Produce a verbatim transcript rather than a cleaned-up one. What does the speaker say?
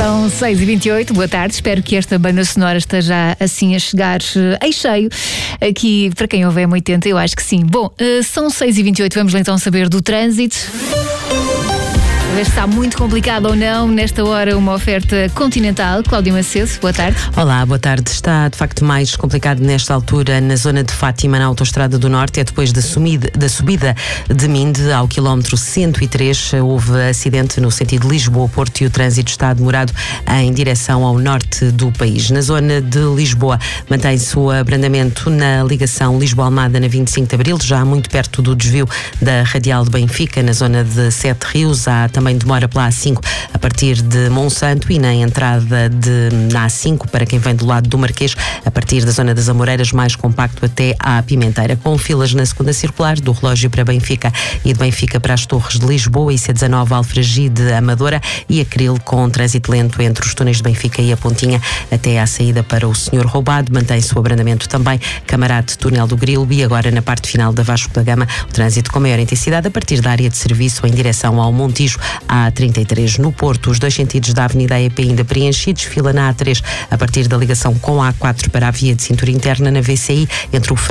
São seis e vinte e oito, boa tarde. Espero que esta banda sonora esteja assim a chegar em cheio. Aqui, para quem ouve M oitenta, eu acho que sim. Bom, são seis e vinte e oito, vamos então saber do trânsito. A ver se está muito complicado ou não. Nesta hora, uma oferta Continental. Cláudia Macedo, boa tarde. Olá, boa tarde. Está de facto mais complicado nesta altura na zona de Fátima, na Autostrada do Norte. É depois da, sumida, da subida de Minde ao quilómetro cento e três. Houve acidente no sentido Lisboa-Porto e o trânsito está demorado em direção ao norte do país. Na zona de Lisboa, mantém-se o abrandamento na ligação Lisboa-Almada na vinte e cinco de Abril, já muito perto do desvio da Radial de Benfica, na zona de Sete Rios. Há também demora pela A cinco a partir de Monsanto e na entrada de, na A cinco para quem vem do lado do Marquês, a partir da zona das Amoreiras, mais compacto até à Pimenteira, com filas na segunda circular do Relógio para Benfica e de Benfica para as Torres de Lisboa e C dezanove Alfragide Amadora e Acril, com trânsito lento entre os túneis de Benfica e a Pontinha até à saída para o Senhor Roubado. Mantém-se o abrandamento também Camarate, Túnel do Grilo e agora na parte final da Vasco da Gama o trânsito com maior intensidade a partir da área de serviço em direção ao Montijo. A A trinta e três no Porto, os dois sentidos da Avenida E P ainda preenchidos, fila na A três a partir da ligação com a A quatro para a via de cintura interna na V C I entre o